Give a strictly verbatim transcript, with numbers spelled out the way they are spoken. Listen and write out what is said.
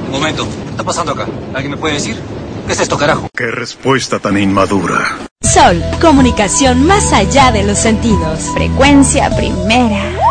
Un momento, ¿qué está pasando acá? ¿Alguien me puede decir? ¿Qué es esto, carajo? ¡Qué respuesta tan inmadura! Sol, comunicación más allá de los sentidos. Frecuencia primera.